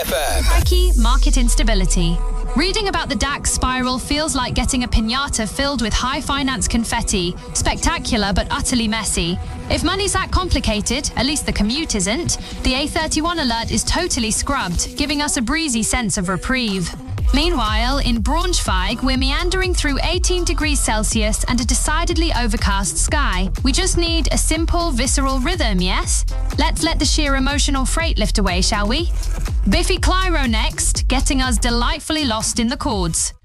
FM. Crikey, market instability. Reading about the DAX spiral feels like getting a piñata filled with high finance confetti. Spectacular but utterly messy. If money's that complicated, at least the commute isn't, the A31 alert is totally scrubbed, giving us a breezy sense of reprieve. Meanwhile, in Braunschweig, we're meandering through 18 degrees Celsius and a decidedly overcast sky. We just need a simple, visceral rhythm, yes? Let's let the sheer emotional freight lift away, shall we? Biffy Clyro next, getting us delightfully lost in the chords.